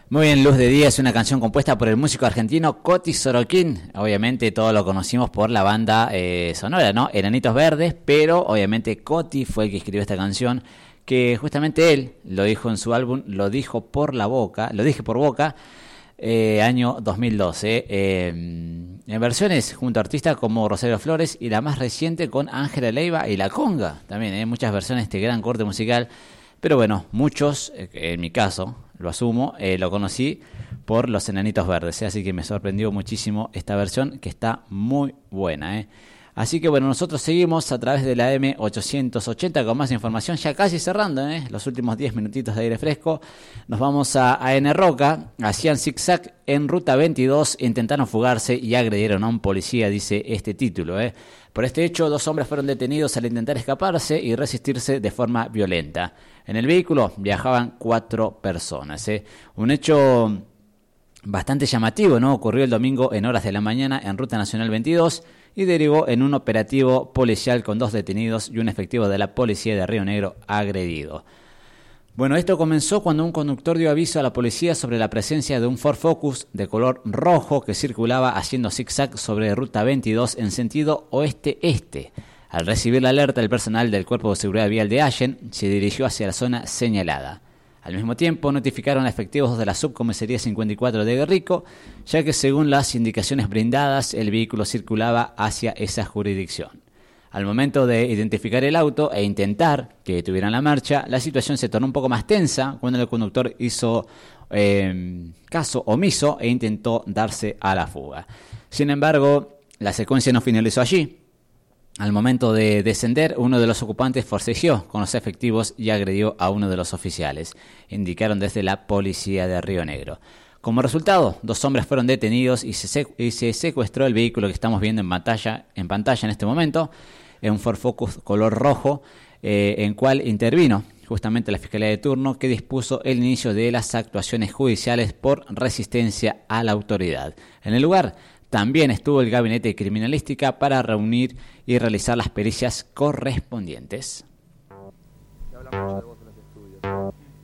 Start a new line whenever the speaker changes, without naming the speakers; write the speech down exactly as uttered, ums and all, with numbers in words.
Muy bien, Luz de Día es una canción compuesta por el músico argentino Coti Sorokin. Obviamente todos lo conocimos por la banda eh, sonora, ¿no? Enanitos Verdes, pero obviamente Coti fue el que escribió esta canción, que justamente él lo dijo en su álbum, lo dijo por la boca, lo dije por boca, eh, año dos mil doce, eh, en versiones junto a artistas como Rosario Flores y la más reciente con Ángela Leiva y La Conga. También hay eh, muchas versiones de este gran corte musical, pero bueno, muchos, eh, en mi caso, lo asumo, eh, lo conocí por los Enanitos Verdes, ¿eh? Así que me sorprendió muchísimo esta versión que está muy buena, ¿eh? Así que bueno, nosotros seguimos a través de la M ochocientos ochenta con más información, ya casi cerrando, ¿eh? Los últimos diez minutitos de aire fresco. Nos vamos a, a N Roca, hacían zigzag en ruta veintidós, intentaron fugarse y agredieron a un policía, dice este título, ¿eh? Por este hecho, dos hombres fueron detenidos al intentar escaparse y resistirse de forma violenta. En el vehículo viajaban cuatro personas, ¿eh? Un hecho bastante llamativo, ¿no? Ocurrió el domingo en horas de la mañana en Ruta Nacional veintidós y derivó en un operativo policial con dos detenidos y un efectivo de la policía de Río Negro agredido. Bueno, esto comenzó cuando un conductor dio aviso a la policía sobre la presencia de un Ford Focus de color rojo que circulaba haciendo zigzag sobre Ruta veintidós en sentido oeste-este. Al recibir la alerta, el personal del Cuerpo de Seguridad Vial de Allen se dirigió hacia la zona señalada. Al mismo tiempo, notificaron a efectivos de la Subcomisaría cincuenta y cuatro de Guerrico, ya que según las indicaciones brindadas, el vehículo circulaba hacia esa jurisdicción. Al momento de identificar el auto e intentar que detuvieran la marcha, la situación se tornó un poco más tensa cuando el conductor hizo eh, caso omiso e intentó darse a la fuga. Sin embargo, la secuencia no finalizó allí. Al momento de descender, uno de los ocupantes forcejeó con los efectivos y agredió a uno de los oficiales, indicaron desde la policía de Río Negro. Como resultado, dos hombres fueron detenidos y se, secu- y se secuestró el vehículo que estamos viendo en pantalla en, pantalla en este momento, un Ford Focus color rojo, eh, en cual intervino justamente la Fiscalía de turno, que dispuso el inicio de las actuaciones judiciales por resistencia a la autoridad. En el lugar también estuvo el Gabinete de Criminalística para reunir y realizar las pericias correspondientes.
Se habla mucho de